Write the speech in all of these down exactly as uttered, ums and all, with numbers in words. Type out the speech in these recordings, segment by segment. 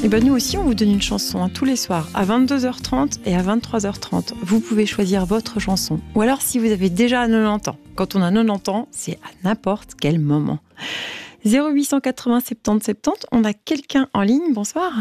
Et ben nous aussi, on vous donne une chanson hein, tous les soirs à vingt-deux heures trente et à vingt-trois heures trente. Vous pouvez choisir votre chanson. Ou alors si vous avez déjà quatre-vingt-dix ans. Quand on a quatre-vingt-dix ans, c'est à n'importe quel moment. zéro huit cent quatre-vingts soixante-dix soixante-dix, on a quelqu'un en ligne. Bonsoir.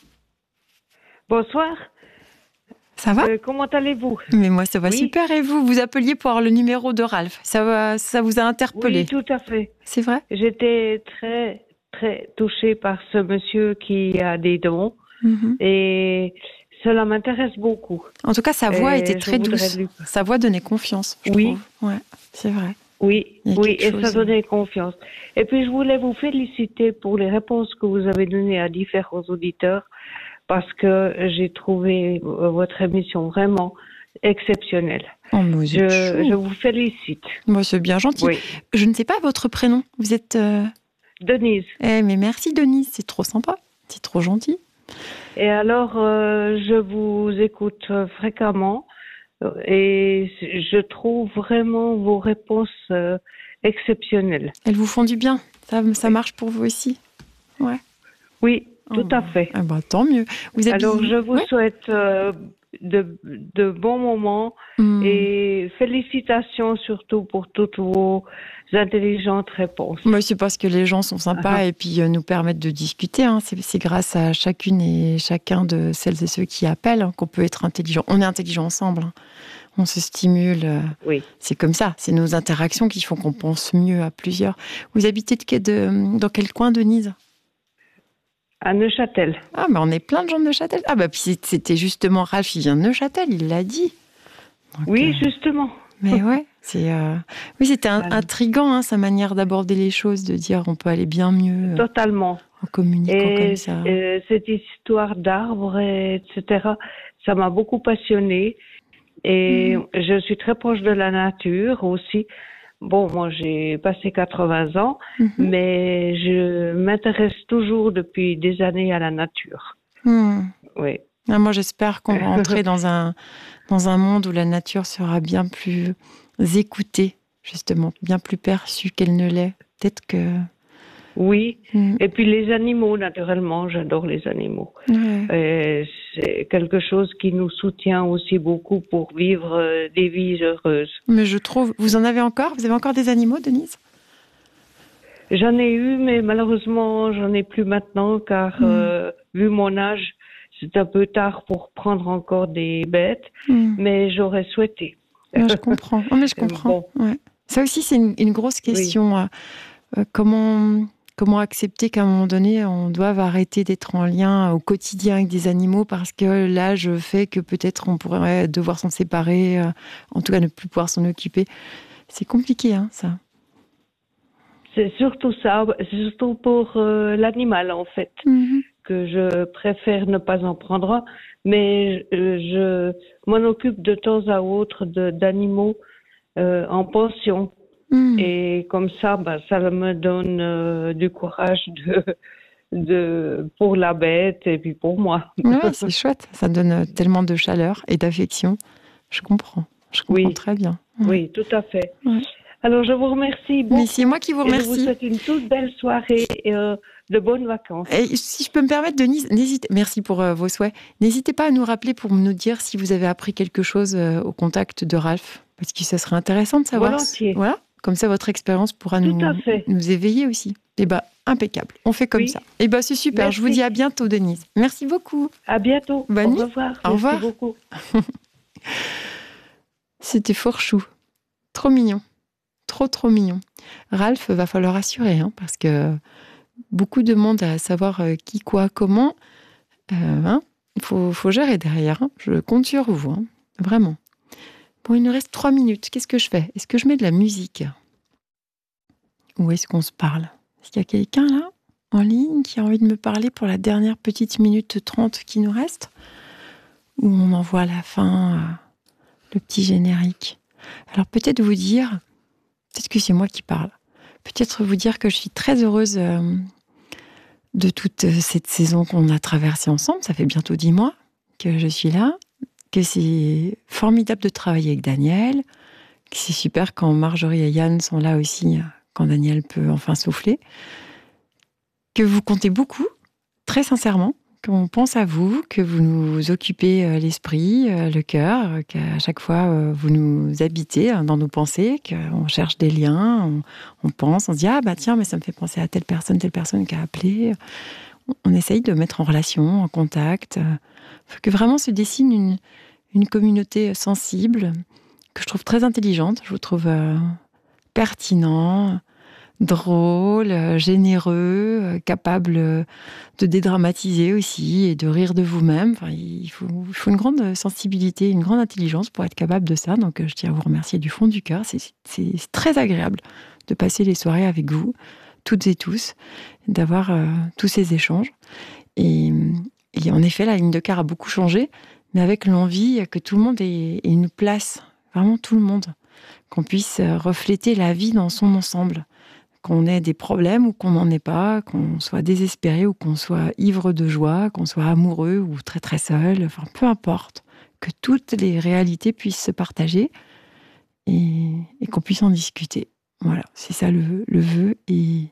Bonsoir. Ça va ? euh, Comment allez-vous ? Mais moi, ça va oui. super. Et vous, vous appeliez pour avoir le numéro de Ralph. Ça, va, ça vous a interpellé ? Oui, tout à fait. C'est vrai ? J'étais très, très touchée par ce monsieur qui a des dons. Mm-hmm. Et cela m'intéresse beaucoup. En tout cas, sa voix et était très douce. Lui... Sa voix donnait confiance, je oui. trouve. Ouais, c'est vrai. Oui, oui, et chose... ça donnait confiance. Et puis, je voulais vous féliciter pour les réponses que vous avez données à différents auditeurs, parce que j'ai trouvé votre émission vraiment exceptionnelle. Oh, mais vous êtes je, je vous félicite. Moi, c'est bien gentil. Oui. Je ne sais pas votre prénom. Vous êtes... Euh... Denise. Eh, mais merci, Denise. C'est trop sympa. C'est trop gentil. Et alors, euh, je vous écoute euh, fréquemment et je trouve vraiment vos réponses euh, exceptionnelles. Elles vous font du bien. Ça, ça marche pour vous aussi. Ouais. Oui, tout oh, à fait. Ah bah, tant mieux. Vous êtes... Alors, je vous ouais. souhaite euh, de, de bons moments mmh. et félicitations surtout pour toutes vos intelligentes réponses. Moi, c'est parce que les gens sont sympas uh-huh. et puis euh, nous permettent de discuter. Hein. C'est, c'est grâce à chacune et chacun de celles et ceux qui appellent hein, qu'on peut être intelligent. On est intelligents ensemble. Hein. On se stimule. Euh, oui. C'est comme ça. C'est nos interactions qui font qu'on pense mieux à plusieurs. Vous habitez de, de, dans quel coin, Denise ? À Neuchâtel. Ah, mais on est plein de gens de Neuchâtel. Ah, bah, puis c'était justement Ralph, il vient de Neuchâtel, il l'a dit. Donc, oui, euh... justement. Mais ouais, c'est euh... oui, c'était un, voilà. intriguant, hein, sa manière d'aborder les choses, de dire on peut aller bien mieux. Totalement. En communiquant et, comme ça. Et cette histoire d'arbres, et cetera, ça m'a beaucoup passionnée. Et mmh. je suis très proche de la nature aussi. Bon, moi, j'ai passé quatre-vingts ans, mmh. mais je m'intéresse toujours depuis des années à la nature. Mmh. Oui. Ah, moi, j'espère qu'on va entrer dans un, dans un monde où la nature sera bien plus écoutée, justement, bien plus perçue qu'elle ne l'est. Peut-être que... Oui, mmh. et puis les animaux, naturellement, j'adore les animaux. Ouais. Et c'est quelque chose qui nous soutient aussi beaucoup pour vivre des vies heureuses. Mais je trouve... Vous en avez encore ? Vous avez encore des animaux, Denise ? J'en ai eu, mais malheureusement, j'en ai plus maintenant, car mmh. euh, vu mon âge, c'est un peu tard pour prendre encore des bêtes, mmh. mais j'aurais souhaité. Ouais, je comprends. Oh, mais je comprends. Bon. Ouais. Ça aussi, c'est une, une grosse question. Oui. Euh, comment... Comment accepter qu'à un moment donné, on doive arrêter d'être en lien au quotidien avec des animaux parce que l'âge fait que peut-être on pourrait devoir s'en séparer, euh, en tout cas ne plus pouvoir s'en occuper. C'est compliqué, hein, ça. C'est surtout ça, c'est surtout pour euh, l'animal, en fait, mm-hmm. que je préfère ne pas en prendre. Mais je, je m'en occupe de temps à autre de, d'animaux euh, en pension. Mmh. Et comme ça, bah, ça me donne euh, du courage de, de, pour la bête et puis pour moi. Ouais, c'est chouette. Ça donne tellement de chaleur et d'affection. Je comprends. Je comprends oui. très bien. Ouais. Oui, tout à fait. Ouais. Alors, je vous remercie beaucoup. Mais c'est moi qui vous remercie. Et je vous souhaite une toute belle soirée et euh, de bonnes vacances. Et si je peux me permettre, Denise, n'hésitez, merci pour euh, vos souhaits. N'hésitez pas à nous rappeler pour nous dire si vous avez appris quelque chose euh, au contact de Ralph. Parce que ça serait intéressant de savoir. Volontiers. Voilà. Comme ça, votre expérience pourra nous, nous éveiller aussi. Eh bien, impeccable. On fait comme oui. ça. Eh bien, c'est super. Merci. Je vous dis à bientôt, Denise. Merci beaucoup. À bientôt. Bonne Au revoir. Au revoir. Merci beaucoup. C'était fort chou. Trop mignon. Trop, trop mignon. Ralph, va falloir assurer, hein, parce que beaucoup demandent à savoir qui, quoi, comment. Il euh, hein, faut, faut gérer derrière. Hein. Je compte sur vous. Hein. Vraiment. Bon, il nous reste trois minutes. Qu'est-ce que je fais ? Est-ce que je mets de la musique ? Ou est-ce qu'on se parle ? Est-ce qu'il y a quelqu'un là, en ligne, qui a envie de me parler pour la dernière petite minute trente qui nous reste ? Ou on envoie à la fin euh, le petit générique ? Alors peut-être vous dire, peut-être que c'est moi qui parle, peut-être vous dire que je suis très heureuse euh, de toute cette saison qu'on a traversée ensemble. Ça fait bientôt dix mois que je suis là. Que c'est formidable de travailler avec Daniel, que c'est super quand Marjorie et Yann sont là aussi, quand Daniel peut enfin souffler, que vous comptez beaucoup, très sincèrement, qu'on pense à vous, que vous nous occupez l'esprit, le cœur, qu'à chaque fois vous nous habitez dans nos pensées, qu'on cherche des liens, on, on pense, on se dit « Ah bah tiens, mais ça me fait penser à telle personne, telle personne qui a appelé ». On essaye de mettre en relation, en contact, que vraiment se dessine une, une communauté sensible, que je trouve très intelligente, je vous trouve euh, pertinent, drôle, généreux, capable de dédramatiser aussi et de rire de vous-même. Enfin, il faut, il faut une grande sensibilité, une grande intelligence pour être capable de ça. Donc, je tiens à vous remercier du fond du cœur. C'est, c'est très agréable de passer les soirées avec vous, toutes et tous, d'avoir euh, tous ces échanges. Et, et en effet, la ligne de cœur a beaucoup changé, mais avec l'envie que tout le monde ait, ait une place, vraiment tout le monde, qu'on puisse refléter la vie dans son ensemble. Qu'on ait des problèmes ou qu'on n'en ait pas, qu'on soit désespéré ou qu'on soit ivre de joie, qu'on soit amoureux ou très très seul, enfin peu importe, que toutes les réalités puissent se partager et, et qu'on puisse en discuter. Voilà, c'est ça le, le vœu et,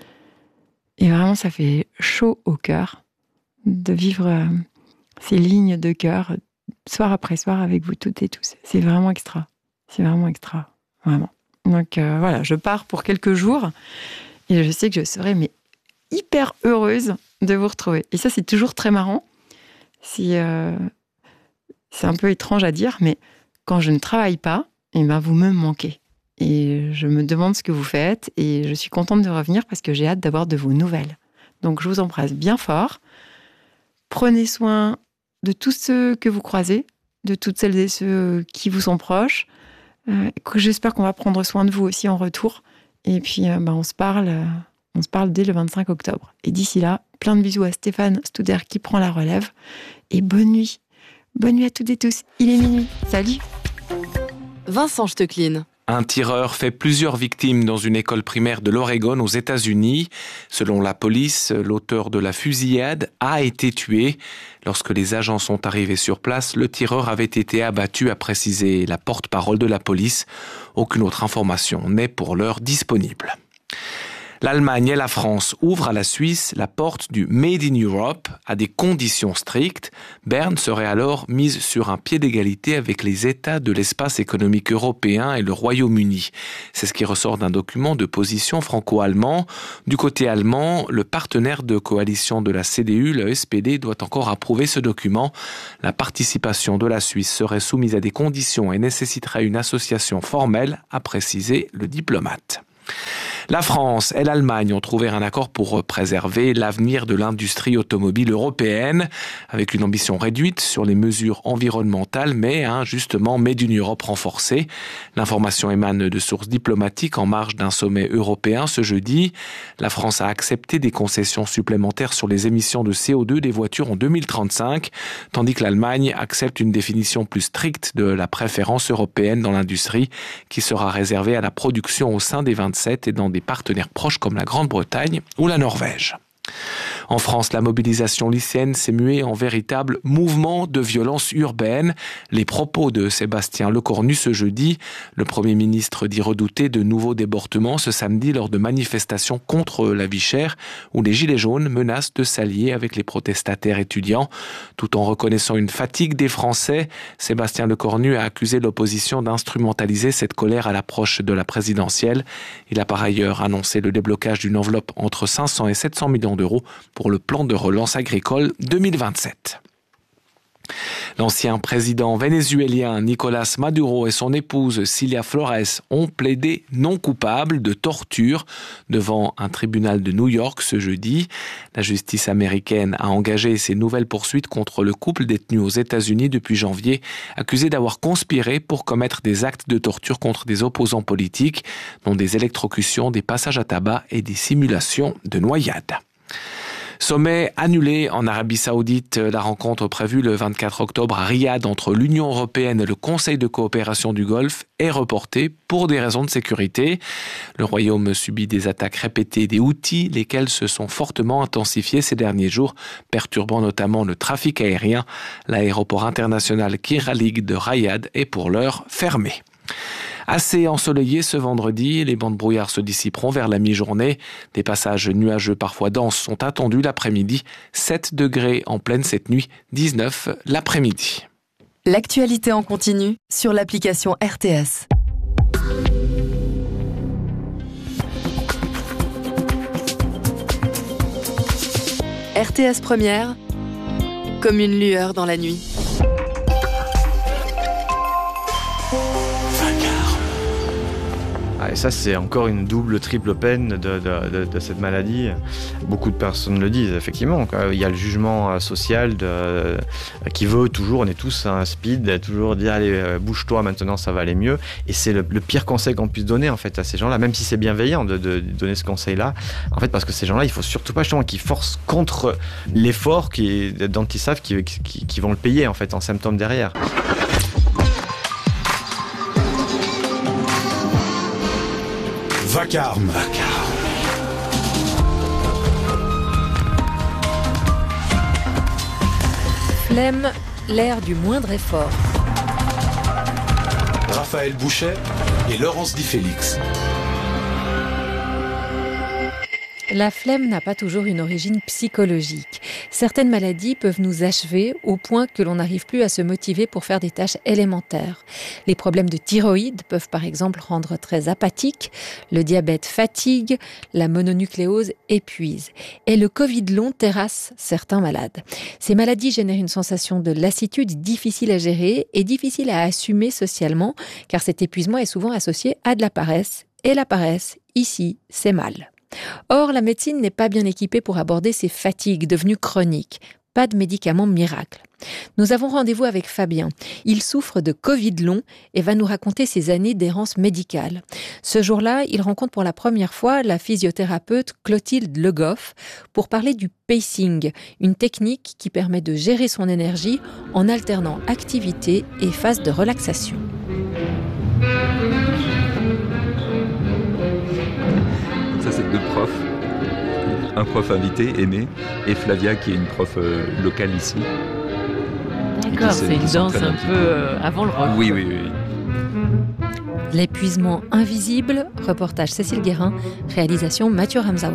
et vraiment ça fait chaud au cœur de vivre euh, ces lignes de cœur soir après soir avec vous toutes et tous. C'est vraiment extra, c'est vraiment extra, vraiment. Donc euh, voilà, je pars pour quelques jours et je sais que je serai mais hyper heureuse de vous retrouver. Et ça, c'est toujours très marrant. C'est, euh, c'est un peu étrange à dire, mais quand je ne travaille pas, eh ben, vous me manquez. Et je me demande ce que vous faites et je suis contente de revenir parce que j'ai hâte d'avoir de vos nouvelles. Donc je vous embrasse bien fort. Prenez soin de tous ceux que vous croisez, de toutes celles et ceux qui vous sont proches. Euh, j'espère qu'on va prendre soin de vous aussi en retour. Et puis, euh, bah, on se parle, euh, on se parle dès le vingt-cinq octobre. Et d'ici là, plein de bisous à Stéphane Studer qui prend la relève. Et bonne nuit. Bonne nuit à toutes et tous. Il est minuit. Salut. Vincent Stecklin. Un tireur fait plusieurs victimes dans une école primaire de l'Oregon aux États-Unis. Selon la police, l'auteur de la fusillade a été tué. Lorsque les agents sont arrivés sur place, le tireur avait été abattu, a précisé la porte-parole de la police. Aucune autre information n'est pour l'heure disponible. L'Allemagne et la France ouvrent à la Suisse la porte du Made in Europe à des conditions strictes. Berne serait alors mise sur un pied d'égalité avec les États de l'espace économique européen et le Royaume-Uni. C'est ce qui ressort d'un document de position franco-allemand. Du côté allemand, le partenaire de coalition de la C D U, le S P D, doit encore approuver ce document. La participation de la Suisse serait soumise à des conditions et nécessiterait une association formelle, a précisé le diplomate. La France et l'Allemagne ont trouvé un accord pour préserver l'avenir de l'industrie automobile européenne, avec une ambition réduite sur les mesures environnementales, mais un justement Made in Europe renforcé. L'information émane de sources diplomatiques en marge d'un sommet européen ce jeudi. La France a accepté des concessions supplémentaires sur les émissions de C O deux des voitures en deux mille trente-cinq, tandis que l'Allemagne accepte une définition plus stricte de la préférence européenne dans l'industrie, qui sera réservée à la production au sein des vingt-sept et dans des partenaires proches comme la Grande-Bretagne ou la Norvège. En France, la mobilisation lycéenne s'est muée en véritable mouvement de violence urbaine. Les propos de Sébastien Lecornu ce jeudi, le Premier ministre dit redouter de nouveaux débordements ce samedi lors de manifestations contre la vie chère où les Gilets jaunes menacent de s'allier avec les protestataires étudiants. Tout en reconnaissant une fatigue des Français, Sébastien Lecornu a accusé l'opposition d'instrumentaliser cette colère à l'approche de la présidentielle. Il a par ailleurs annoncé le déblocage d'une enveloppe entre cinq cents et sept cents millions d'euros pour le plan de relance agricole deux mille vingt-sept. L'ancien président vénézuélien Nicolás Maduro et son épouse Cilia Flores ont plaidé non coupables de torture devant un tribunal de New York ce jeudi. La justice américaine a engagé ses nouvelles poursuites contre le couple détenu aux États-Unis depuis janvier, accusé d'avoir conspiré pour commettre des actes de torture contre des opposants politiques, dont des électrocutions, des passages à tabac et des simulations de noyade. Sommet annulé en Arabie Saoudite. La rencontre prévue le vingt-quatre octobre à Riyad entre l'Union européenne et le Conseil de coopération du Golfe est reportée pour des raisons de sécurité. Le Royaume subit des attaques répétées des Houthis, lesquelles se sont fortement intensifiées ces derniers jours, perturbant notamment le trafic aérien. L'aéroport international Kiralig de Riyad est pour l'heure fermé. Assez ensoleillé ce vendredi, les bancs de brouillard se dissiperont vers la mi-journée. Des passages nuageux parfois denses sont attendus l'après-midi. sept degrés en pleine cette nuit, dix-neuf l'après-midi. L'actualité en continu sur l'application R T S. R T S Première, comme une lueur dans la nuit. Ah, et ça, c'est encore une double, triple peine de, de, de, de cette maladie. Beaucoup de personnes le disent, effectivement. Il y a le jugement social de, qui veut toujours, on est tous un speed, toujours dire allez, bouge-toi, maintenant ça va aller mieux. Et c'est le, le pire conseil qu'on puisse donner en fait, à ces gens-là, même si c'est bienveillant de, de, de donner ce conseil-là. En fait, parce que ces gens-là, il ne faut surtout pas justement qu'ils forcent contre l'effort qui, dont ils savent qu'ils, qu'ils, qu'ils vont le payer en, fait, en symptômes derrière. Vacarme. Vacarme. Flemme, l'air du moindre effort. Raphaël Bouchet et Laurence Di Félix. La flemme n'a pas toujours une origine psychologique. Certaines maladies peuvent nous achever au point que l'on n'arrive plus à se motiver pour faire des tâches élémentaires. Les problèmes de thyroïde peuvent par exemple rendre très apathique, le diabète fatigue, la mononucléose épuise. Et le Covid long terrasse certains malades. Ces maladies génèrent une sensation de lassitude difficile à gérer et difficile à assumer socialement, car cet épuisement est souvent associé à de la paresse. Et la paresse, ici, c'est mal. Or, la médecine n'est pas bien équipée pour aborder ces fatigues devenues chroniques. Pas de médicaments miracles. Nous avons rendez-vous avec Fabien. Il souffre de Covid long et va nous raconter ses années d'errance médicale. Ce jour-là, il rencontre pour la première fois la physiothérapeute Clotilde Le Goff pour parler du pacing, une technique qui permet de gérer son énergie en alternant activité et phase de relaxation. Ça, c'est deux profs. Un prof invité, Aimé, et Flavia, qui est une prof euh, locale ici. D'accord, c'est une danse un, un peu euh, avant le rock. Oui, oui, oui. L'épuisement invisible, reportage Cécile Guérin, réalisation Mathieu Ramsauer.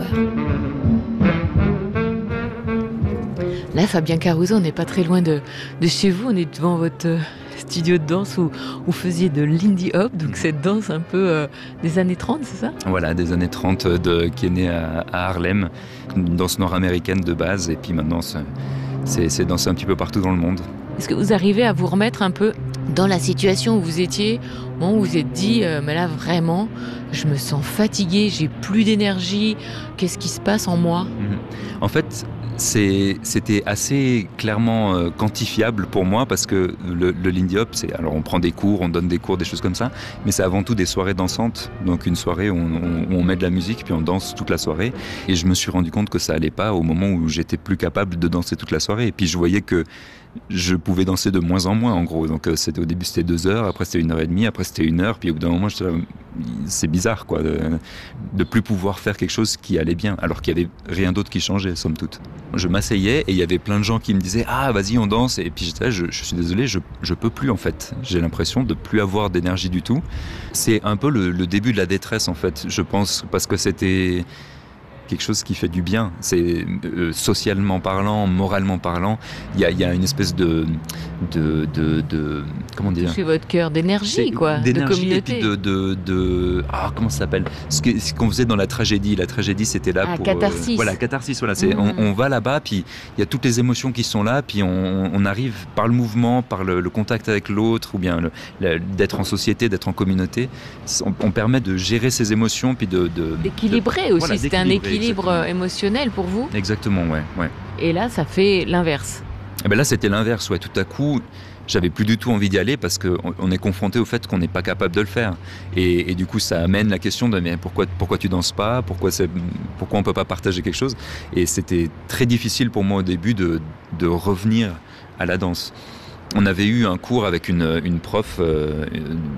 Là, Fabien Caruso, on n'est pas très loin de, de chez vous, on est devant votre studio de danse où vous faisiez de Lindy Hop, donc cette danse un peu euh, des années trente, c'est ça ? Voilà, des années trente, de, qui est née à, à Harlem, une danse nord-américaine de base, et puis maintenant c'est, c'est, c'est dansé un petit peu partout dans le monde. Est-ce que vous arrivez à vous remettre un peu dans la situation où vous étiez, au moment où vous vous êtes dit, euh, mais là vraiment, je me sens fatiguée, j'ai plus d'énergie, qu'est-ce qui se passe en moi ? mmh. En fait, C'est, c'était assez clairement euh, quantifiable pour moi parce que le, le Lindy Hop, c'est, alors on prend des cours, on donne des cours, des choses comme ça, mais c'est avant tout des soirées dansantes. Donc une soirée où on, on, où on met de la musique puis on danse toute la soirée. Et je me suis rendu compte que ça allait pas au moment où j'étais plus capable de danser toute la soirée. Et puis je voyais que je pouvais danser de moins en moins en gros. Donc euh, c'était, au début c'était deux heures, après c'était une heure et demie, après c'était une heure. Puis au bout d'un moment, je, c'est bizarre quoi, de, de plus pouvoir faire quelque chose qui allait bien alors qu'il y avait rien d'autre qui changeait somme toute. Je m'asseyais et il y avait plein de gens qui me disaient « Ah, vas-y, on danse !» Et puis j'étais là, je, je suis désolé, je, je peux plus en fait. J'ai l'impression de plus avoir d'énergie du tout. C'est un peu le, le début de la détresse en fait, je pense, parce que c'était quelque chose qui fait du bien. C'est euh, socialement parlant, moralement parlant, il y a, y a une espèce de, de, de, de comment dire ? Toucher votre cœur d'énergie, quoi, d'énergie, de communauté. Et puis de, de, de ah comment ça s'appelle ? Ce, que, ce qu'on faisait dans la tragédie. La tragédie, c'était là ah, pour catharsis. Euh, voilà, catharsis. Voilà, c'est, mmh. on, on va là-bas, puis il y a toutes les émotions qui sont là, puis on, on arrive par le mouvement, par le, le contact avec l'autre, ou bien le, le, d'être en société, d'être en communauté. On, on permet de gérer ses émotions, puis de, de d'équilibrer de, aussi. Voilà, c'était un équilibre exactement. émotionnel pour vous. Exactement, ouais, ouais. Et là, ça fait l'inverse. Et ben là, c'était l'inverse, ouais. Tout à coup, j'avais plus du tout envie d'y aller parce qu'on on est confronté au fait qu'on n'est pas capable de le faire. Et, et du coup, ça amène la question de mais pourquoi, pourquoi tu danses pas ? Pourquoi, c'est, pourquoi on peut pas partager quelque chose ? Et c'était très difficile pour moi au début de, de revenir à la danse. On avait eu un cours avec une, une prof euh,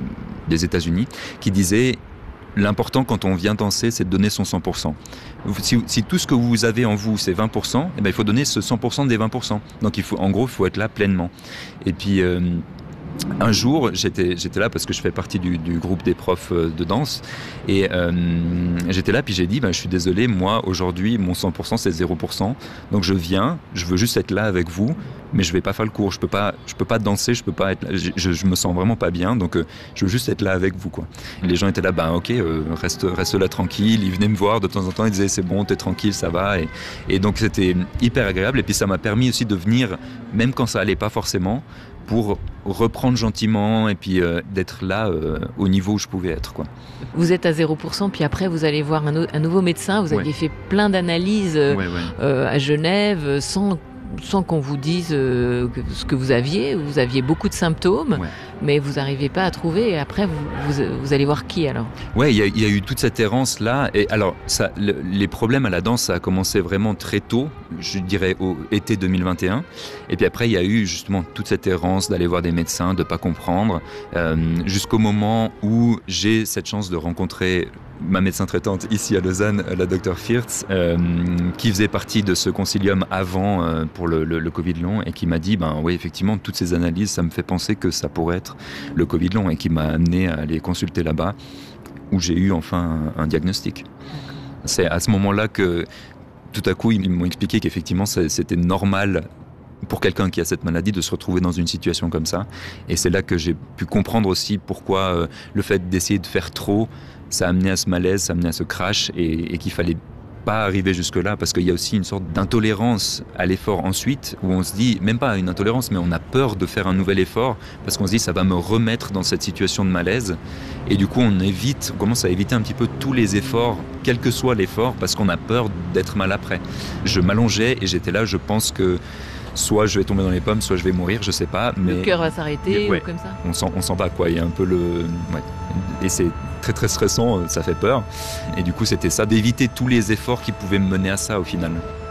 des États-Unis qui disait l'important quand on vient danser, c'est de donner son cent pour cent. Si, si tout ce que vous avez en vous, c'est vingt pour cent, eh ben, il faut donner ce cent pour cent des vingt pour cent. Donc, il faut, en gros, il faut être là pleinement. Et puis, euh, un jour, j'étais, j'étais là parce que je fais partie du, du groupe des profs de danse et euh, j'étais là puis j'ai dit ben, je suis désolé, moi aujourd'hui mon cent pour cent c'est zéro pour cent, donc je viens, je veux juste être là avec vous, mais je vais pas faire le cours, je peux pas, je peux pas danser, je peux pas être là, je, je, je me sens vraiment pas bien, donc euh, je veux juste être là avec vous quoi. Les gens étaient là, ben ok, euh, reste, reste là tranquille, ils venaient me voir de temps en temps, ils disaient c'est bon, t'es tranquille, ça va, et, et donc c'était hyper agréable et puis ça m'a permis aussi de venir, même quand ça allait pas forcément, pour reprendre gentiment et puis euh, d'être là euh, au niveau où je pouvais être, quoi. Vous êtes à zéro pour cent, puis après vous allez voir un, o- un nouveau médecin, vous aviez ouais. fait plein d'analyses euh, ouais, ouais. Euh, à Genève sans, sans qu'on vous dise euh, ce que vous aviez. Vous aviez beaucoup de symptômes, ouais. mais vous n'arrivez pas à trouver. Et après, vous, vous, vous allez voir qui alors ? Oui, il y, y a eu toute cette errance-là. Et alors, ça, le, les problèmes à la danse, ça a commencé vraiment très tôt, je dirais au été deux mille vingt et un. Et puis après, il y a eu justement toute cette errance d'aller voir des médecins, de ne pas comprendre, euh, jusqu'au moment où j'ai cette chance de rencontrer ma médecin traitante ici à Lausanne, la docteure Firtz, euh, qui faisait partie de ce concilium avant euh, pour le, le, le Covid long et qui m'a dit, ben oui, effectivement, toutes ces analyses, ça me fait penser que ça pourrait être le Covid long et qui m'a amené à aller consulter là-bas où j'ai eu enfin un, un diagnostic. C'est à ce moment-là que tout à coup, ils m'ont expliqué qu'effectivement, c'était normal pour quelqu'un qui a cette maladie de se retrouver dans une situation comme ça. Et c'est là que j'ai pu comprendre aussi pourquoi euh, le fait d'essayer de faire trop, ça a amené à ce malaise, ça a amené à ce crash et, et qu'il fallait pas arriver jusque-là parce qu'il y a aussi une sorte d'intolérance à l'effort ensuite où on se dit, même pas une intolérance, mais on a peur de faire un nouvel effort parce qu'on se dit ça va me remettre dans cette situation de malaise et du coup on évite, on commence à éviter un petit peu tous les efforts, quel que soit l'effort, parce qu'on a peur d'être mal après. Je m'allongeais et j'étais là, je pense que soit je vais tomber dans les pommes, soit je vais mourir, je sais pas. Mais le cœur va s'arrêter ouais, ou comme ça. On s'en, on s'en va quoi. Il y a un peu le, ouais. Et c'est très très stressant, ça fait peur. Et du coup, c'était ça, d'éviter tous les efforts qui pouvaient me mener à ça au final.